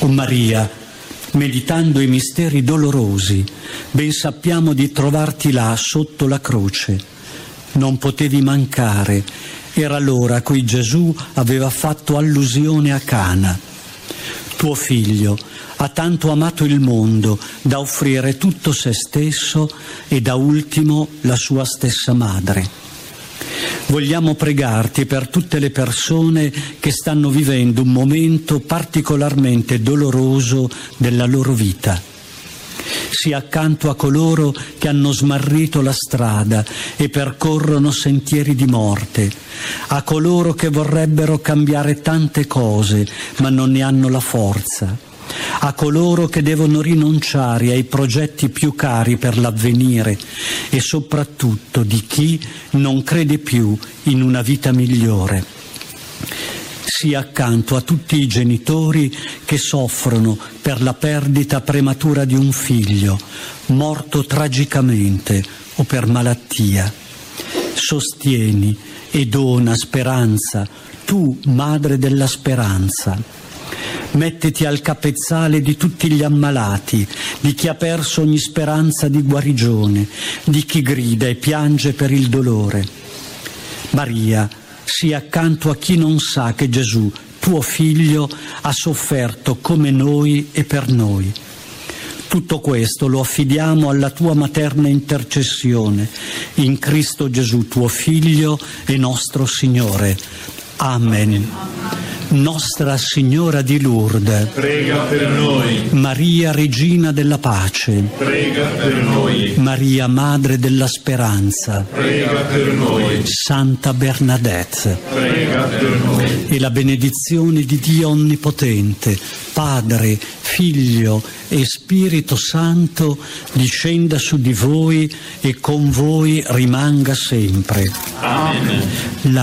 O Maria, meditando i misteri dolorosi, ben sappiamo di trovarti là sotto la croce. Non potevi mancare, era l'ora a cui Gesù aveva fatto allusione a Cana. Tuo figlio ha tanto amato il mondo da offrire tutto se stesso e da ultimo la sua stessa madre. Vogliamo pregarti per tutte le persone che stanno vivendo un momento particolarmente doloroso della loro vita. Sii accanto a coloro che hanno smarrito la strada e percorrono sentieri di morte, a coloro che vorrebbero cambiare tante cose ma non ne hanno la forza, a coloro che devono rinunciare ai progetti più cari per l'avvenire e soprattutto di chi non crede più in una vita migliore. Sii accanto a tutti i genitori che soffrono per la perdita prematura di un figlio, morto tragicamente o per malattia. Sostieni e dona speranza, tu, Madre della Speranza. Mettiti al capezzale di tutti gli ammalati, di chi ha perso ogni speranza di guarigione, di chi grida e piange per il dolore. Maria, sii accanto a chi non sa che Gesù, tuo figlio, ha sofferto come noi e per noi. Tutto questo lo affidiamo alla tua materna intercessione, in Cristo Gesù, tuo figlio e nostro Signore. Amen. Nostra Signora di Lourdes, prega per noi. Maria Regina della Pace, prega per noi. Maria Madre della Speranza, prega per noi. Santa Bernadette, prega per noi. E la benedizione di Dio Onnipotente, Padre, Figlio e Spirito Santo, discenda su di voi e con voi rimanga sempre. Amen.